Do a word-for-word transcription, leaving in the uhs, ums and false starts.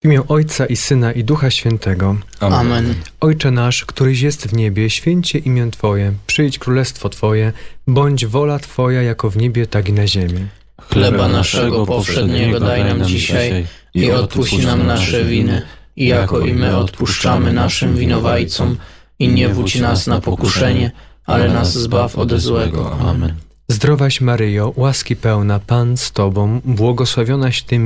W imię Ojca i Syna i Ducha Świętego. Amen. Amen. Ojcze nasz, któryś jest w niebie, święcie imię Twoje, przyjdź królestwo Twoje, bądź wola Twoja jako w niebie, tak i na ziemi. Chleba naszego powszedniego daj nam dzisiaj i odpuść nam nasze winy, i jako i my odpuszczamy naszym winowajcom. I nie wódź nas na pokuszenie, ale nas zbaw ode złego. Amen. Zdrowaś Maryjo, łaski pełna, Pan z Tobą, błogosławionaś Ty